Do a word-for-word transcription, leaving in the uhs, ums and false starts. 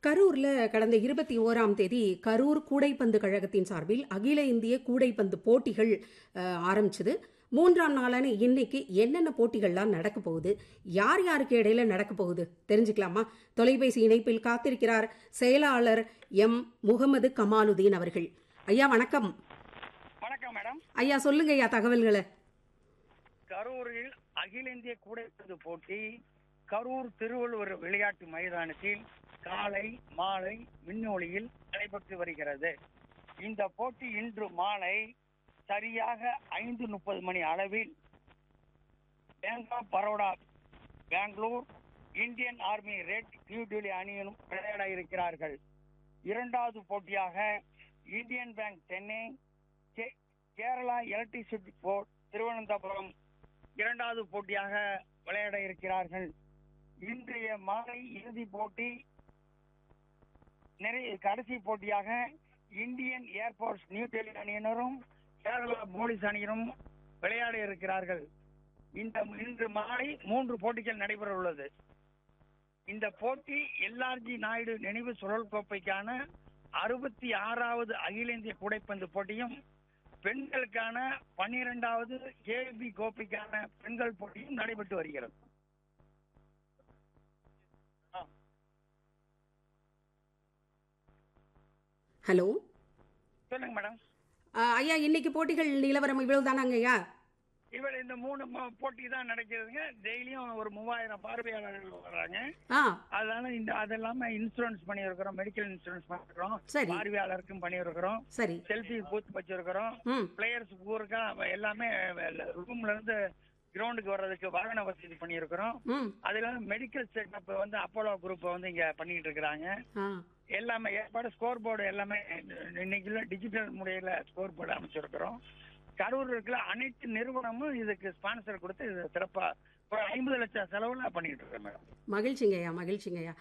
கரூர்ல கடந்த இருபத்தி ஓராம் தேதி கரூர் கூடைப்பந்து கழகத்தின் சார்பில் அகில இந்திய கூடைப்பந்து போட்டிகள் அஹ், ஆரம்பிச்சது. மூன்றாம் நாளான இன்னைக்கு என்னென்ன போட்டிகள்லாம் நடக்க போகுது, யார் யாருக்கு இடையில நடக்க போகுது தெரிஞ்சுக்கலாமா? தொலைபேசி இணைப்பில் காத்திருக்கிறார் செயலாளர் எம் முகமது கமாலுதீன் அவர்கள். ஐயா வணக்கம். வணக்கம் மேடம். ஐயா சொல்லுங்க ஐயா தகவல்களை. கரூரில் அகில இந்திய கூடைப்பந்து போட்டி கரூர் திருவள்ளுவர் விளையாட்டு மைதானத்தில் காலை மாலை விண்ணொலியில் நடைபெற்று வருகிறது. இந்த போட்டி இன்று மாலை சரியாக ஐந்து முப்பது மணி அளவில் bank of Baroda Bangalore Indian army red New Delhi அணியிலும் விளையாட இருக்கிறார்கள். இரண்டாவது போட்டியாக Indian bank Chennai, K- Kerala electricity board Thiruvananthapuram இரண்டாவது போட்டியாக விளையாட இருக்கிறார்கள். இன்றைய மாலை இறுதி போட்டி நிறைய கடைசி போட்டியாக இந்தியன் ஏர்போர்ட்ஸ் நியூ டெல்லி அணியினரும் கேரளா போலீஸ் அணியினரும் விளையாட இருக்கிறார்கள். இந்த இன்று மாலை மூன்று போட்டிகள் நடைபெற உள்ளது. இந்த போட்டி எல்ஆர்ஜி நாயுடு நினைவு சுழல் கோப்பைக்கான அறுபத்தி ஆறாவது அகில இந்திய கூடைப்பந்து போட்டியும் பெண்களுக்கான பன்னிரெண்டாவது கேபி கோப்பைக்கான பெண்கள் போட்டியும் நடைபெற்று வருகிறது. ஹலோ சொல்லுங்க மேடம். அஹ், ஐயா இன்னைக்கு போட்டிகள் நிலவரம் இவ்வளவு தானாங்க ஐயா? இவர் இந்த மூணு ம- போட்டி தான் நடக்கிறதுங்க. டெய்லியும் ஒரு மூவாயிரம் பார்வையாளர்கள் வர்றாங்க. ஆ அதனால இந்த அதெல்லாம இன்சூரன்ஸ் பண்ணியிருக்கிறோம், மெடிக்கல் இன்சூரன்ஸ் பண்ணிருக்கிறோம், சரி. பார்வையாளருக்கும் பண்ணியிருக்கிறோம், சரி. செல்ஃபி பூத் வச்சிருக்கிறோம், ம் பிளேயர்ஸ் பூருக்கா எல்லாமே ரூம்ல இருந்து கிரவுண்டுக்கு வர்றதுக்கு வாகன வசதி பண்ணியிருக்கிறோம். ம் அது இல்லாம மெடிக்கல் செக்அப் வந்து அப்போலோ குரூப் வந்து இங்க பண்ணிட்டு இருக்கிறாங்க. ஆ எல்லாமே ஏற்பாடு ஸ்கோர் போர்டு எல்லாமே இன்னைக்குள்ள டிஜிட்டல் முறையில ஸ்கோர் போர்டு அமைச்சிருக்கிறோம். கரூர் இருக்கிற அனைத்து நிறுவனமும் இதுக்கு ஸ்பான்சர் கொடுத்து இது சிறப்பா ஒரு ஐம்பது லட்சம் செலவுல பண்ணிட்டு இருக்கோம் மேடம். மகிழ்ச்சிங்க ஐயா, மகிழ்ச்சிங்க ஐயா.